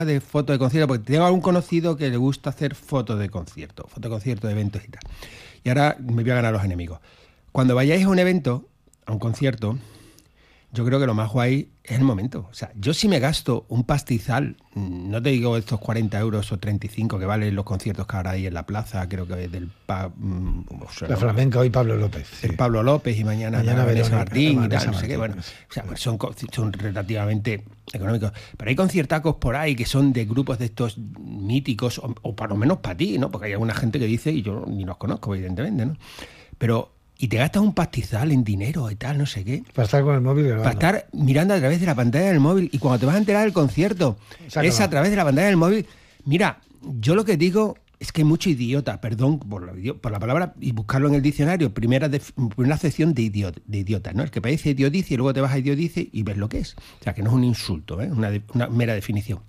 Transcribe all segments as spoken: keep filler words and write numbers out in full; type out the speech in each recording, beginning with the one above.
de fotos de concierto, porque tengo algún conocido que le gusta hacer fotos de concierto, fotos de concierto, de eventos y tal. Y ahora me voy a ganar los enemigos. Cuando vayáis a un evento, a un concierto, yo creo que lo más guay es el momento. O sea, yo si me gasto un pastizal, no te digo estos cuarenta euros o treinta y cinco que valen los conciertos que ahora hay en la plaza, creo que es del pa, o sea, la flamenca, hoy Pablo López. Sí. El Pablo López y mañana, mañana Vanessa Martín y tal, no sé qué. Bueno, o sea, pues son, son relativamente económicos. Pero hay conciertacos por ahí que son de grupos de estos míticos, o, o por lo menos para ti, ¿no? Porque hay alguna gente que dice, y yo ni los conozco, evidentemente, ¿no? Pero... y te gastas un pastizal en dinero y tal, no sé qué. Para estar con el móvil grabando. Para estar mirando a través de la pantalla del móvil. Y cuando te vas a enterar del concierto, es a través de la pantalla del móvil. Mira, yo lo que digo es que hay mucho idiota, perdón por la, por la palabra, y buscarlo en el diccionario. Primera, de, primera sección de, idiot, de idiota, ¿no? El que parece idiotice y luego te vas a idiotice y ves lo que es. O sea, que no es un insulto, ¿eh? Una, de, una mera definición.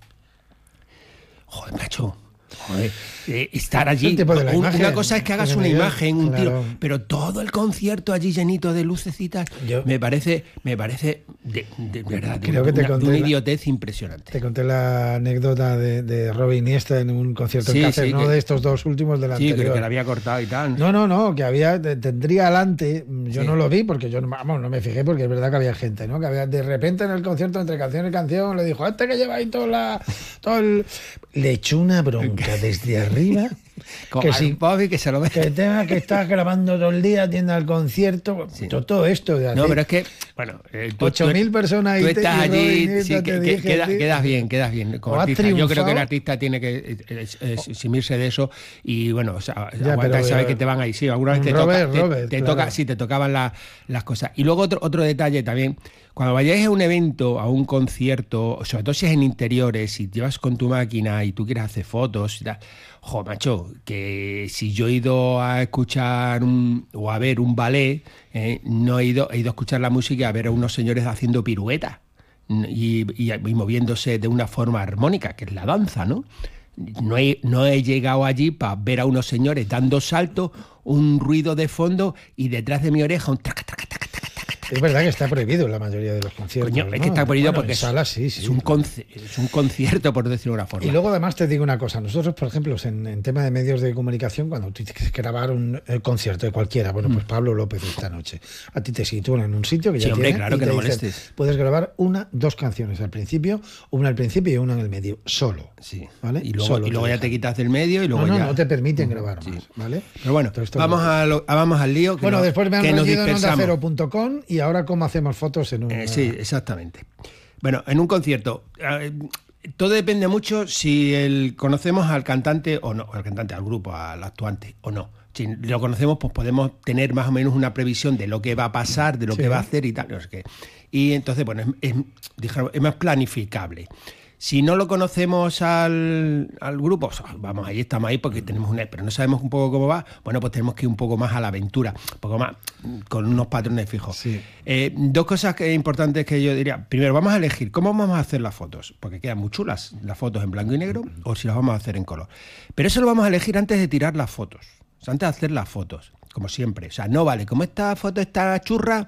Joder, macho. Joder, eh, estar allí, un, imagen, una cosa es que hagas una imagen, un claro. tiro, pero todo el concierto allí llenito de lucecitas, yo, me parece, me parece de, de, de verdad, creo de, que te una, conté de una la, impiotez impresionante. Te conté la anécdota de, de Robin Iniesta en un concierto sí, en Cáceres, sí, no que, de estos dos últimos del sí, anterior. Sí, que la había cortado y tal. No, no, no, que había, tendría adelante, yo sí. no lo vi porque yo vamos, no me fijé porque es verdad que había gente, ¿no? Que había de repente en el concierto, entre canción y canción, le dijo, este que lleva ahí todo, la, todo el... Le echó una bronca desde arriba. Que si Bobby, que se lo ve. Que tenga que estar grabando todo el día, atienda al concierto, sí. todo, todo esto de hacer. No, pero es que, bueno, eh, ocho mil personas tú ahí. estás te, allí, Robin, sí, que, que, queda, quedas bien, quedas bien. Como artista. Yo creo que el artista tiene que eximirse de eso y, bueno, o sea, ya, aguanta y sabe que te van ahí. Sí, alguna vez te, Robert, toca, Robert, te, te claro. toca, sí, te tocaban la, las cosas. Y luego otro, otro detalle también. Cuando vayáis a un evento, a un concierto, sobre todo si es en interiores, si llevas con tu máquina y tú quieres hacer fotos y tal, jo, macho, que si yo he ido a escuchar un, o a ver un ballet, eh, no he ido, he ido a escuchar la música y a ver a unos señores haciendo piruetas y, y, y moviéndose de una forma armónica, que es la danza, ¿no? No he, no he llegado allí para ver a unos señores dando saltos, un ruido de fondo y detrás de mi oreja un traca, traca, traca, traca. Es verdad que está prohibido en la mayoría de los conciertos. Coño, ¿no? Es que está prohibido bueno, porque salas, sí, sí. Es, un conci- es un concierto, por decirlo de una forma. Y luego además te digo una cosa. Nosotros, por ejemplo, en, en tema de medios de comunicación, cuando tú tienes que grabar un concierto de cualquiera, bueno, pues Pablo López esta noche, a ti te sitúan en un sitio que ya sí, hombre, tiene, claro y que te no dicen, molestes. Puedes grabar una, dos canciones al principio, una al principio y una en el medio, solo. Sí. ¿Vale? Y luego, solo y luego ya te quitas del medio y luego no, no, ya... no te permiten grabar sí. más, ¿vale? Pero bueno, vamos, a lo, vamos al lío. Que bueno, no, después me han que rendido en onda cero punto com y ahora cómo hacemos fotos en un... Eh, sí, exactamente. Bueno, en un concierto, eh, todo depende mucho si el, conocemos al cantante o no, al cantante, al grupo, al actuante o no. Si lo conocemos, pues podemos tener más o menos una previsión de lo que va a pasar, de lo sí. que va a hacer y tal. No sé qué. Y entonces, bueno, es, es, digamos, es más planificable. Si no lo conocemos al, al grupo, vamos, ahí estamos ahí porque tenemos una... Pero no sabemos un poco cómo va, bueno, pues tenemos que ir un poco más a la aventura, un poco más con unos patrones fijos. Sí. Eh, dos cosas que importantes que yo diría. Primero, vamos a elegir cómo vamos a hacer las fotos, porque quedan muy chulas las fotos en blanco y negro o si las vamos a hacer en color. Pero eso lo vamos a elegir antes de tirar las fotos, o sea, antes de hacer las fotos, como siempre. O sea, no vale, como esta foto está churra...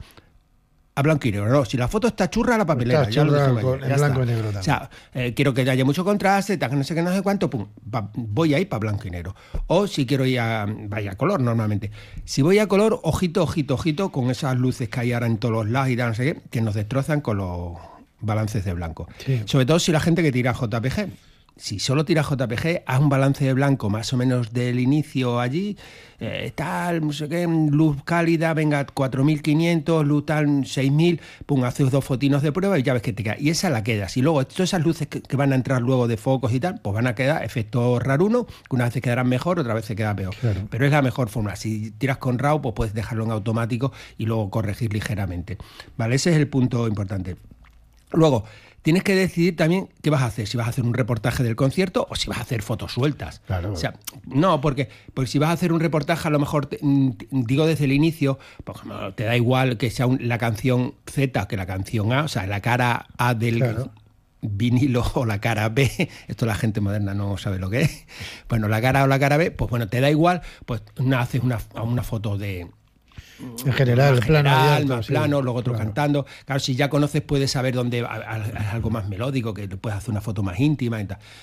A blanco y negro, no. Si la foto está churra, la papelera. Está ya churra lo con, ya en blanco está. y negro también. O sea, eh, quiero que haya mucho contraste, no sé qué, no sé cuánto, pum, pa, voy a ir para blanco y negro. O si quiero ir a, vaya, a color normalmente. Si voy a color, ojito, ojito, ojito, con esas luces que hay ahora en todos los lados y tal, no sé qué, que nos destrozan con los balances de blanco. Sí. Sobre todo si la gente que tira J P G. Si solo tira J P G, haz un balance de blanco más o menos del inicio allí, eh, tal, no sé qué, luz cálida, venga, cuatro mil quinientos, luz tal, seis mil, pum, haces dos fotinos de prueba y ya ves que te queda. Y esa la quedas. Y luego, todas esas luces que, que van a entrar luego de focos y tal, pues van a quedar efecto raruno, que una vez quedarán mejor, otra vez se queda peor. Claro. Pero es la mejor forma. Si tiras con RAW, pues puedes dejarlo en automático y luego corregir ligeramente. ¿Vale? Ese es el punto importante. Luego, tienes que decidir también qué vas a hacer, si vas a hacer un reportaje del concierto o si vas a hacer fotos sueltas. Claro. O sea, no, porque, porque si vas a hacer un reportaje, a lo mejor, te, digo desde el inicio, pues, te da igual que sea un, la canción Z que la canción A, o sea, la cara A del... Claro. Vinilo o la cara B, esto la gente moderna no sabe lo que es, bueno, la cara A o la cara B, pues bueno, te da igual, pues una, haces una, una foto de... En general, más plano, general, abierto, más sí, plano, luego otro claro. cantando. Claro, si ya conoces, puedes saber dónde es algo más melódico, que puedes hacer una foto más íntima y tal.